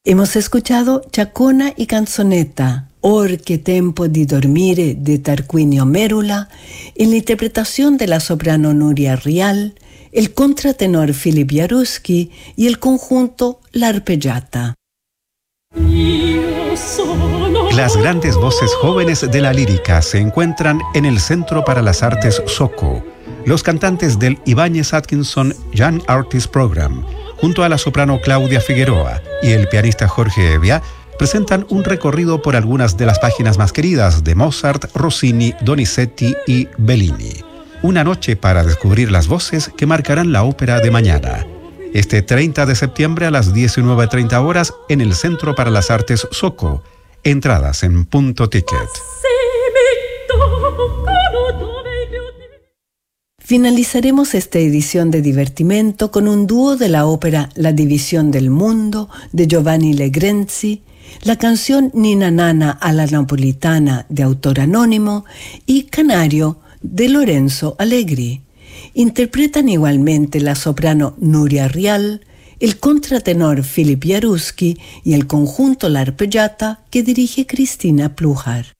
Hemos escuchado Chacona y Canzonetta, Or che tempo di dormire de Tarquinio Mérula, en la interpretación de la soprano Nuria Rial, el contratenor Filip Jaruski y el conjunto La Arpeggiata. Las grandes voces jóvenes de la lírica se encuentran en el Centro para las Artes SOCO. Los cantantes del Ibáñez Atkinson Young Artist Program, junto a la soprano Claudia Figueroa y el pianista Jorge Evia, presentan un recorrido por algunas de las páginas más queridas de Mozart, Rossini, Donizetti y Bellini. Una noche para descubrir las voces que marcarán la ópera de mañana. Este 30 de septiembre a las 19:30 horas en el Centro para las Artes SOCO. Entradas en Punto Ticket. Finalizaremos esta edición de Divertimento con un dúo de la ópera La División del Mundo de Giovanni Legrenzi, la canción Nina Nana a la Napolitana de autor anónimo y Canario de Lorenzo Allegri. Interpretan igualmente la soprano Nuria Rial, el contratenor Filip Jaruski y el conjunto La Arpeggiata que dirige Cristina Pluhar.